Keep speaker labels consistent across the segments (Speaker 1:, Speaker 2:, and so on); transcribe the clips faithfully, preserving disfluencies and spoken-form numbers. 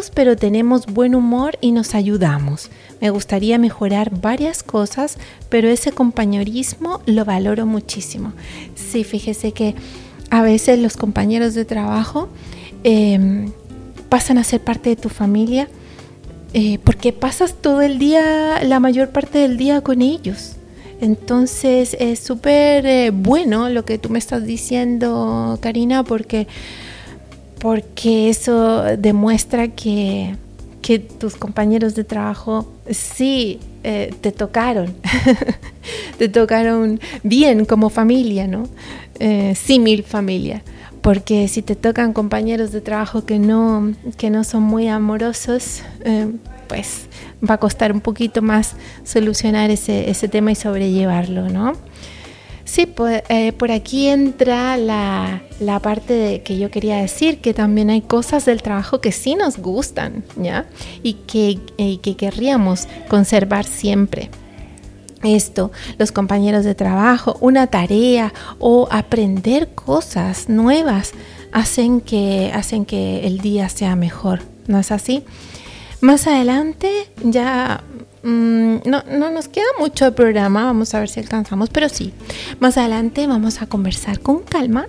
Speaker 1: distintos, pero tenemos buen humor y nos ayudamos. Me gustaría mejorar varias cosas, pero ese compañerismo lo valoro muchísimo. Sí, fíjese que a veces los compañeros de trabajo eh, pasan a ser parte de tu familia eh, porque pasas todo el día, la mayor parte del día con ellos. Entonces es súper eh, bueno lo que tú me estás diciendo, Karina, porque, porque eso demuestra que, que tus compañeros de trabajo sí eh, te tocaron, te tocaron bien como familia, ¿no? Eh, símil familia. Porque si te tocan compañeros de trabajo que no, que no son muy amorosos, eh, pues va a costar un poquito más solucionar ese, ese tema y sobrellevarlo, ¿no? Sí, pues, eh, por aquí entra la, la parte de que yo quería decir, que también hay cosas del trabajo que sí nos gustan, ¿ya? Y que, y que querríamos conservar siempre. Esto, los compañeros de trabajo, una tarea o aprender cosas nuevas hacen que, hacen que el día sea mejor, ¿no es así? Más adelante ya mmm, no, no nos queda mucho de programa, vamos a ver si alcanzamos, pero sí, más adelante vamos a conversar con calma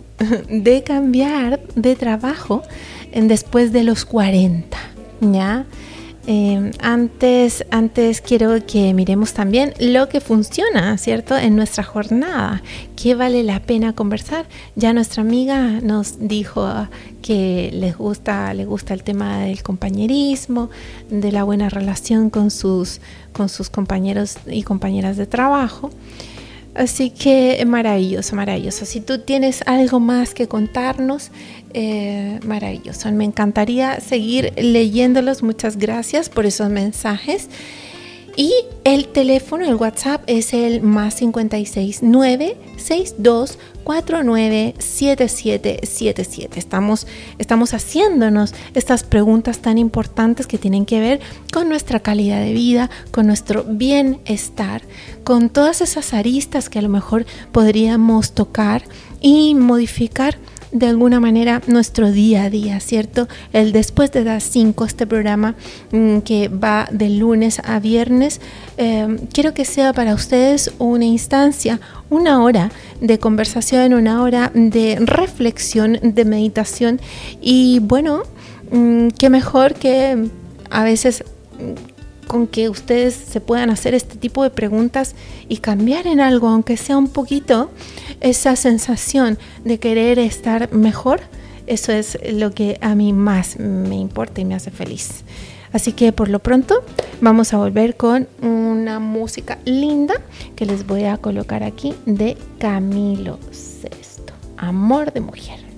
Speaker 1: de cambiar de trabajo después de los cuarenta, ¿ya? Eh, antes, antes quiero que miremos también lo que funciona, ¿cierto? En nuestra jornada, qué vale la pena conversar. Ya nuestra amiga nos dijo que les gusta, le gusta el tema del compañerismo, de la buena relación con sus, con sus compañeros y compañeras de trabajo. Así que maravilloso, maravilloso. Si tú tienes algo más que contarnos, eh, maravilloso. Me encantaría seguir leyéndolos. Muchas gracias por esos mensajes. Y el teléfono, el WhatsApp es el más cincuenta y seis, nueve seis dos, cuatro nueve siete siete siete siete. Estamos, estamos haciéndonos estas preguntas tan importantes que tienen que ver con nuestra calidad de vida, con nuestro bienestar, con todas esas aristas que a lo mejor podríamos tocar y modificar de alguna manera nuestro día a día, ¿cierto? El después de las cinco, este programa mmm, que va de lunes a viernes, eh, quiero que sea para ustedes una instancia, una hora de conversación, una hora de reflexión, de meditación y bueno, mmm, qué mejor que a veces con que ustedes se puedan hacer este tipo de preguntas y cambiar en algo, aunque sea un poquito, esa sensación de querer estar mejor. Eso es lo que a mí más me importa y me hace feliz. Así que por lo pronto vamos a volver con una música linda que les voy a colocar aquí de Camilo Sesto, Amor de Mujer.